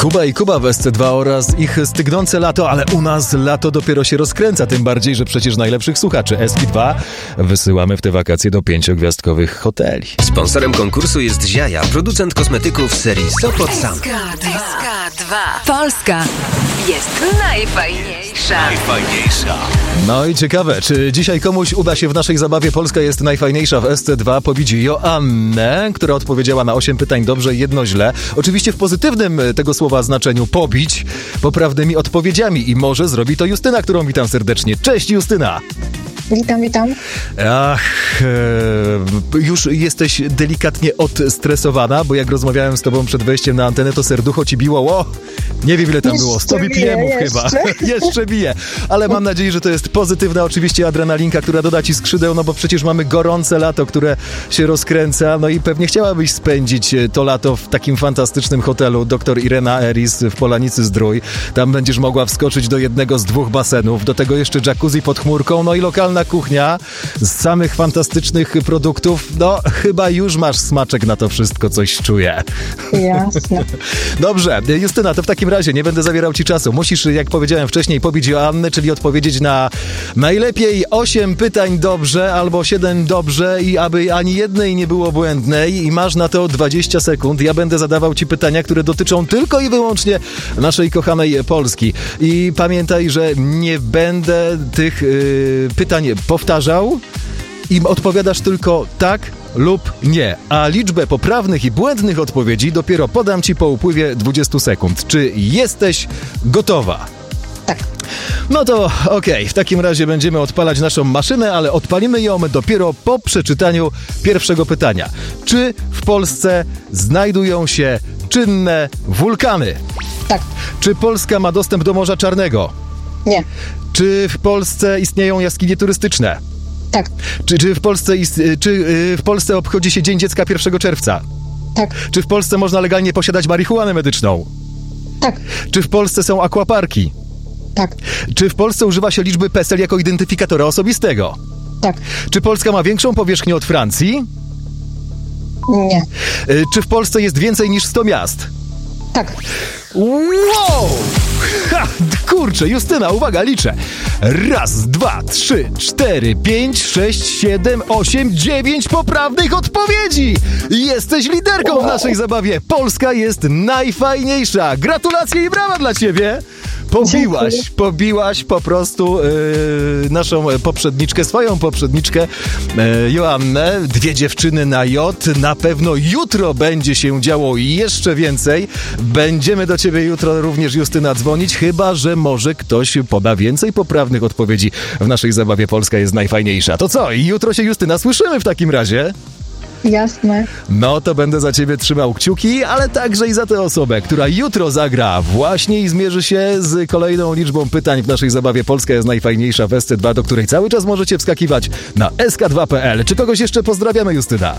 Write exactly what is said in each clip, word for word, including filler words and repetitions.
Kuba i Kuba w S C dwa oraz ich stygnące lato, ale u nas lato dopiero się rozkręca, tym bardziej, że przecież najlepszych słuchaczy S K dwa wysyłamy w te wakacje do pięciogwiazdkowych hoteli. Sponsorem konkursu jest Ziaja, producent kosmetyków serii Sopot Sun. S K dwa. Polska jest najfajniejsza. Najfajniejsza. No i ciekawe, czy dzisiaj komuś uda się w naszej zabawie Polska jest najfajniejsza w S C dwa pobić Joannę, która odpowiedziała na osiem pytań dobrze i jedno źle. Oczywiście w pozytywnym tego słowa znaczeniu pobić poprawnymi odpowiedziami i może zrobi to Justyna, którą witam serdecznie. Cześć Justyna! Witam, witam. Ach, e, już jesteś delikatnie odstresowana, bo jak rozmawiałem z tobą przed wejściem na antenę, to serducho ci biło, o, nie wiem ile tam jeszcze było, sto B P M-ów chyba. Jeszcze bije, ale mam nadzieję, że to jest pozytywna oczywiście adrenalinka, która doda ci skrzydeł, no bo przecież mamy gorące lato, które się rozkręca, no i pewnie chciałabyś spędzić to lato w takim fantastycznym hotelu doktor Irena Eris w Polanicy Zdrój. Tam będziesz mogła wskoczyć do jednego z dwóch basenów, do tego jeszcze jacuzzi pod chmurką, no i lokalna kuchnia z samych fantastycznych produktów. No, chyba już masz smaczek na to wszystko, coś czuję. Jasne. Dobrze, Justyna, to w takim razie nie będę zabierał ci czasu. Musisz, jak powiedziałem wcześniej, pobić Joannę, czyli odpowiedzieć na najlepiej osiem pytań dobrze albo siedem dobrze i aby ani jednej nie było błędnej i masz na to dwadzieścia sekund. Ja będę zadawał ci pytania, które dotyczą tylko i wyłącznie naszej kochanej Polski. I pamiętaj, że nie będę tych yy, pytań powtarzał i odpowiadasz tylko tak lub nie, a liczbę poprawnych i błędnych odpowiedzi dopiero podam ci po upływie dwudziestu sekund. Czy jesteś gotowa? Tak. No to okej, okay. W takim razie będziemy odpalać naszą maszynę, ale odpalimy ją dopiero po przeczytaniu pierwszego pytania. Czy w Polsce znajdują się czynne wulkany? Tak. Czy Polska ma dostęp do Morza Czarnego? Nie. Czy w Polsce istnieją jaskinie turystyczne? Tak. Czy, czy, w Polsce ist, czy yy, w Polsce obchodzi się Dzień Dziecka pierwszego czerwca? Tak. Czy w Polsce można legalnie posiadać marihuanę medyczną? Tak. Czy w Polsce są aquaparki? Tak. Czy w Polsce używa się liczby PESEL jako identyfikatora osobistego? Tak. Czy Polska ma większą powierzchnię od Francji? Nie. Yy, czy w Polsce jest więcej niż sto miast? Tak. Wow! Ha! Kurczę, Justyna, uwaga, liczę. Raz, dwa, trzy, cztery, pięć, sześć, siedem, osiem, dziewięć poprawnych odpowiedzi! Jesteś liderką w naszej zabawie. Polska jest najfajniejsza. Gratulacje i brawa dla ciebie! Pobiłaś, Dziękuję. pobiłaś po prostu yy, naszą poprzedniczkę, swoją poprzedniczkę yy, Joannę. Dwie dziewczyny na J. Na pewno jutro będzie się działo jeszcze więcej. Będziemy do ciebie jutro również, Justyna, dzwonić, chyba że może ktoś poda więcej poprawnych odpowiedzi w naszej zabawie Polska jest najfajniejsza. To co? I jutro się, Justyna, słyszymy w takim razie. Jasne. No to będę za ciebie trzymał kciuki, ale także i za tę osobę, która jutro zagra właśnie i zmierzy się z kolejną liczbą pytań w naszej zabawie Polska jest najfajniejsza w S C dwa, do której cały czas możecie wskakiwać na S K dwa kropka P L. Czy kogoś jeszcze pozdrawiamy, Justyna?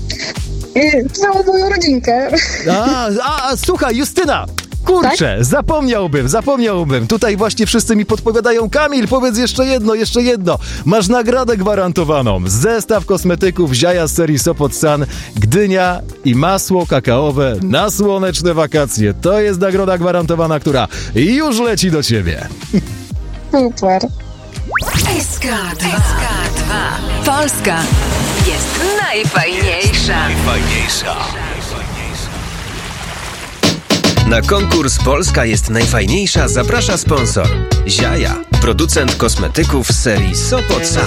I całą moją rodzinkę. A, a, a słuchaj, Justyna! Kurczę, tak? zapomniałbym, zapomniałbym. Tutaj właśnie wszyscy mi podpowiadają. Kamil, powiedz jeszcze jedno, jeszcze jedno. Masz nagrodę gwarantowaną. Zestaw kosmetyków Ziaja z serii Sopot Sun, Gdynia i masło kakaowe na słoneczne wakacje. To jest nagroda gwarantowana, która już leci do ciebie. Super. S K dwa. Polska jest najfajniejsza. Najfajniejsza. Na konkurs Polska jest najfajniejsza zaprasza sponsor Ziaja, producent kosmetyków z serii Sopot Sun.